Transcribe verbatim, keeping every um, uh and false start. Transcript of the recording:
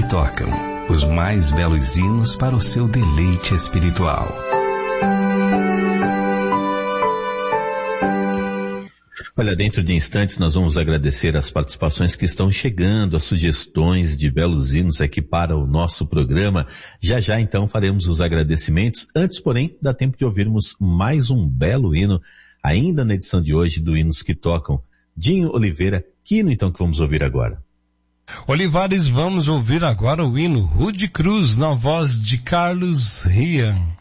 tocam, os mais belos hinos para o seu deleite espiritual. Olha, dentro de instantes nós vamos agradecer as participações que estão chegando, as sugestões de belos hinos aqui para o nosso programa. Já já então faremos os agradecimentos. Antes, porém, dá tempo de ouvirmos mais um belo hino, ainda na edição de hoje do Hinos que Tocam. Dinho Oliveira, que hino então que vamos ouvir agora? Olivares, vamos ouvir agora o hino Rude Cruz na voz de Carlos Rian.